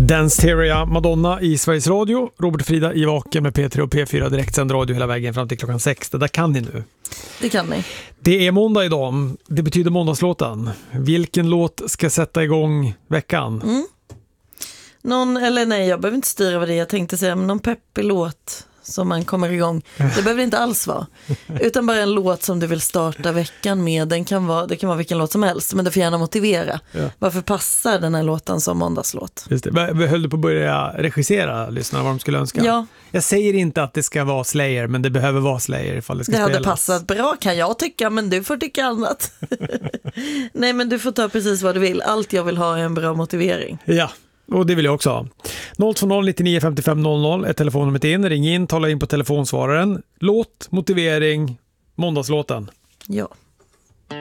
Danceteria Madonna i Sveriges Radio. Robert och Frida i Vaken med P3 och P4 direktsänd radio hela vägen fram till klockan 6. Det där kan ni nu. Det kan ni. Det är måndag idag. Det betyder måndagslåten. Vilken låt ska sätta igång veckan? Jag behöver inte styra vad det är. Jag tänkte säga någon peppig låt som man kommer igång. Det behöver inte alls vara. Utan bara en låt som du vill starta veckan med. Det kan vara vilken låt som helst. Men du får gärna motivera. Ja. Varför passar den här låten som måndagslåt? Just det. Höll du på att börja regissera lyssnarna vad de skulle önska? Ja. Jag säger inte att det ska vara Slayer, men det behöver vara Slayer ifall det ska spelas. Det hade passat bra kan jag tycka, men du får tycka annat. Nej, men du får ta precis vad du vill. Allt jag vill ha är en bra motivering. Ja. Och det vill jag också ha. 020 99 55 00 är telefonnumret in. Ring in, tala in på telefonsvararen. Låt, motivering, måndagslåten. Ja.